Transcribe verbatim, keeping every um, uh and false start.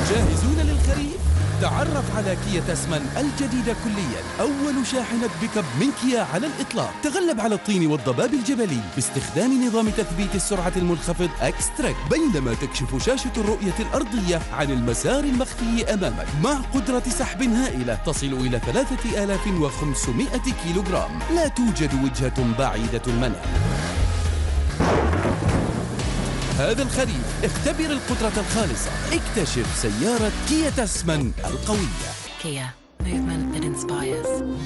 جاهزون للخريف؟ تعرف على كيا تسمن الجديدة كليا، أول شاحنة بيك اب من كيا على الإطلاق. تغلب على الطين والضباب الجبلي باستخدام نظام تثبيت السرعة المنخفض اكستراك، بينما تكشف شاشة الرؤية الأرضية عن المسار المخفي أمامك مع قدرة سحب هائلة تصل إلى ثلاثة آلاف وخمسمائة كيلوغرام. لا توجد وجهة بعيدة المنال. هذا الخريف اختبر القدرة الخالصة، اكتشف سيارة كيا تسمن القوية. Kia, movement that inspires.